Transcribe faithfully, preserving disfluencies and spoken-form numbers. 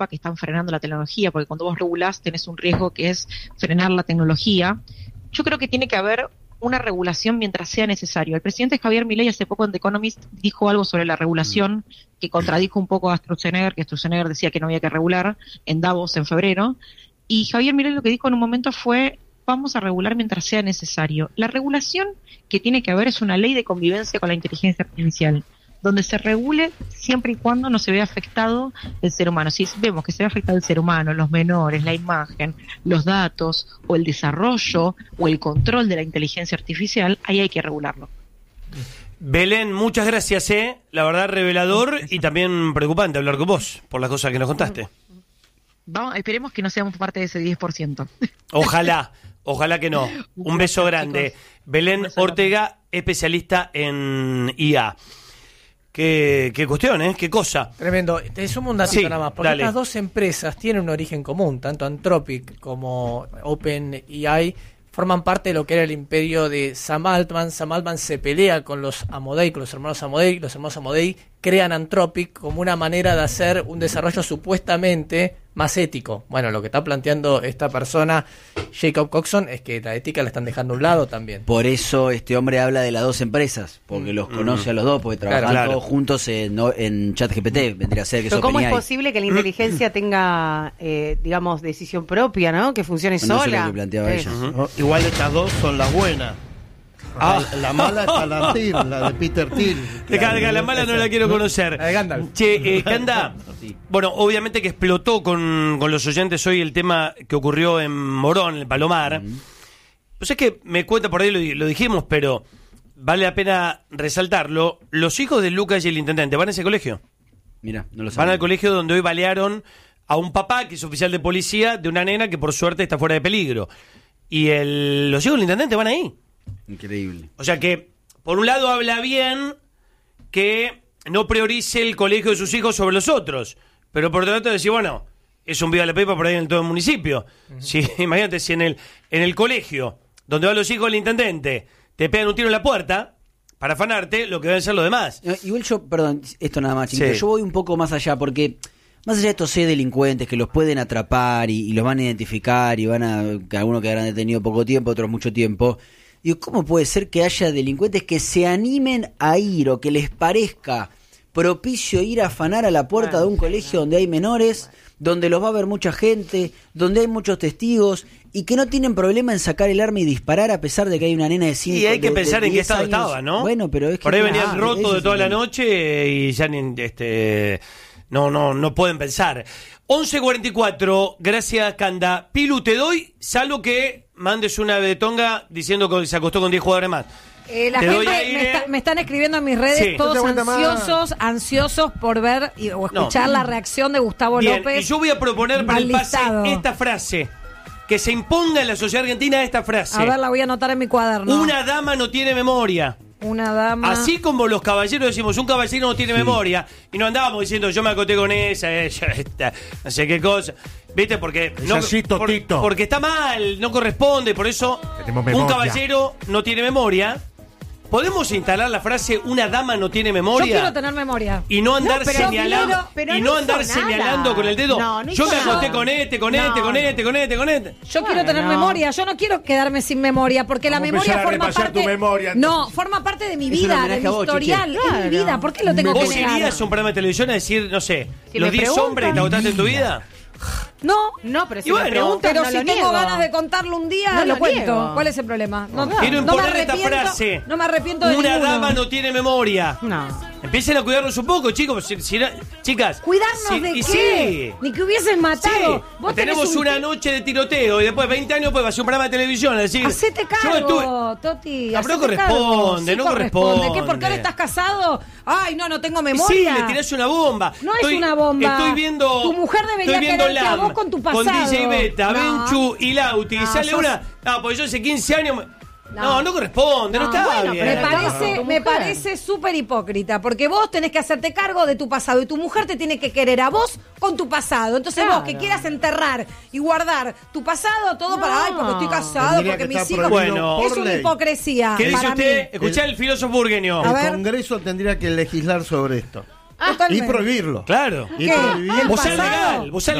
Europa que están frenando la tecnología, porque cuando vos regulás tenés un riesgo que es frenar la tecnología. Yo creo que tiene que haber una regulación mientras sea necesario. El presidente Javier Milei hace poco en The Economist dijo algo sobre la regulación que contradijo un poco a Sturzenegger, que Sturzenegger decía que no había que regular en Davos en febrero, y Javier Milei lo que dijo en un momento fue: vamos a regular mientras sea necesario. La regulación que tiene que haber es una ley de convivencia con la inteligencia artificial, donde se regule siempre y cuando no se vea afectado el ser humano. Si vemos que se ve afectado el ser humano, los menores, la imagen, los datos, o el desarrollo, o el control de la inteligencia artificial, ahí hay que regularlo. Belén, muchas gracias, ¿eh? La verdad, revelador y también preocupante hablar con vos por las cosas que nos contaste. Vamos, esperemos que no seamos parte de ese diez por ciento. Ojalá, ojalá que no. Un beso grande. Belén Ortega, especialista en I A. Qué, qué cuestión, ¿eh? Qué cosa. Tremendo. Te sumo un datito Sí, nada más. Porque dale. estas dos empresas tienen un origen común. Tanto Anthropic como OpenAI forman parte de lo que era el imperio de Sam Altman. Sam Altman se pelea con los Amodei, con los hermanos Amodei. Los hermanos Amodei crean Anthropic como una manera de hacer un desarrollo supuestamente más ético. Bueno, lo que está planteando esta persona, Jacob Coxon, es que la ética la están dejando a un lado también. Por eso este hombre habla de las dos empresas, porque los conoce a los dos, porque trabajan Claro, claro. todos juntos en, en ChatGPT, vendría a ser que Pero es ¿cómo es OpenAI. posible que la inteligencia tenga, eh, digamos, decisión propia, ¿no? Que funcione Bueno, eso es sola. lo que planteaba Eh. ella. No, igual estas dos son las buenas. Ah. La, la mala está la Thiel, la de Peter Thiel. Deja, deja, la mala no la quiero conocer. La de Gandalf. Che, eh, Canda, Sí. bueno, obviamente que explotó con, con los oyentes hoy el tema que ocurrió en Morón, en el Palomar. Mm. Pues es que me cuenta, por ahí lo, lo dijimos, pero vale la pena resaltarlo. Los hijos de Lucas y el intendente van a ese colegio. Mira, no lo Van saben. al colegio donde hoy balearon a un papá que es oficial de policía de una nena que por suerte está fuera de peligro. Y el, los hijos del intendente van ahí. Increíble. O sea que, por un lado, habla bien que no priorice el colegio de sus hijos sobre los otros. Pero por otro lado, decir, bueno, es un viva la pepa por ahí en todo el municipio. Uh-huh. Si, imagínate, si en el, en el colegio, donde van los hijos del intendente, te pegan un tiro en la puerta para afanarte, lo que deben ser los demás. No, igual yo, perdón, esto nada más, chiquito, Sí. yo voy un poco más allá, porque más allá de estos seis delincuentes que los pueden atrapar y, y los van a identificar y van a, que algunos quedarán detenidos poco tiempo, otros mucho tiempo, digo, ¿cómo puede ser que haya delincuentes que se animen a ir o que les parezca propicio ir a afanar a la puerta de un colegio donde hay menores, donde los va a ver mucha gente, donde hay muchos testigos y que no tienen problema en sacar el arma y disparar a pesar de que hay una nena de cinco Y hay que de- de pensar en qué diez estado años? estaba, ¿no? Bueno, pero es que por ahí ah, venían rotos ese de es toda el la tema. noche y ya ni, este no no no pueden pensar. once cuarenta y cuatro, gracias Canda. Pilu, te doy, salvo que mandes una de Tonga diciendo que se acostó con diez jugadores más. Eh, la Te gente doy me, aire. está- me están escribiendo en mis redes, Sí. todos No te aguanta más. ansiosos, ansiosos por ver y, o escuchar No. la reacción de Gustavo Bien, López. y yo voy a proponer para al el pase listado. esta frase. Que se imponga en la sociedad argentina esta frase. A ver, la voy a anotar en mi cuaderno. Una dama no tiene memoria. Una dama. Así como los caballeros decimos, un caballero no tiene memoria, y no andábamos diciendo, yo me acoté con esa, ella, esta, no sé qué cosa. ¿Viste? Porque Es no, así, por- Totito. porque está mal, no corresponde, por eso Tenemos un memoria. caballero no tiene memoria. ¿Podemos instalar la frase una dama no tiene Yo memoria? quiero tener memoria. Y no andar No, pero señalando quiero- pero y no no hizo andar nada. señalando con el dedo. No, no yo hizo me acosté nada. con este, con No, este, con no. este, con este, con este. Yo quiero tener no. memoria, yo no quiero quedarme sin memoria, porque la Vamos a memoria empezar a forma repasar parte. tu memoria, no, entonces. forma parte de mi Es un vida, de homenaje mi a vos, historial, Chiche. es mi Claro. vida. ¿Por qué lo tengo ¿Vos que negar? irías a un programa de televisión a decir, no sé, Si los me diez preguntan, hombres que te agotaste en tu vida? No, No, pero si Y me bueno, preguntan, pero no si lo tengo niego. ganas de contarlo un día, No lo, lo cuento. niego. ¿Cuál es el problema? No, Quiero no me imponer esta arrepiento- frase. No me arrepiento de Una ninguno. dama no tiene memoria. No. Empiecen a cuidarnos un poco, chicos. Si- si no- chicas. ¿Cuidarnos si- de y qué? Sí. Ni que hubiesen matado. Sí. Vos tenés Tenemos un una ti- noche de tiroteo y después veinte años pues va a ser un programa de televisión. Es decir, Hacete yo cargo, estuve- Toti. No, pero no hacete cargo. corresponde, Sí no corresponde. ¿Qué? ¿Porque ahora estás casado? Ay, no, no tengo memoria. Sí, le tirás una bomba. No es una bomba. Estoy viendo. Tu mujer debería estoy viendo quererte a Lam vos con tu Con pasado. D J Beta, No. Benchu y Lauti. No, y sale sos- una. No, porque yo hace quince años. me- No, No. no, corresponde, no, No, está bueno, bien. me pero parece, tu me mujer. parece súper hipócrita, porque vos tenés que hacerte cargo de tu pasado y tu mujer te tiene que querer a vos con tu pasado. Entonces Claro. vos que quieras enterrar y guardar tu pasado todo No. para, ay, porque estoy casado, Tendría porque que mis estar hijos... prohibido es por una ley. hipocresía ¿Qué dice para usted? mí. Escuchá el filósofo burgueño. A El ver. Congreso tendría que legislar sobre esto. Y Totalmente. prohibirlo. Claro. Y ¿Qué? prohibir. ¿El Vos sos pasado? legal, vos sos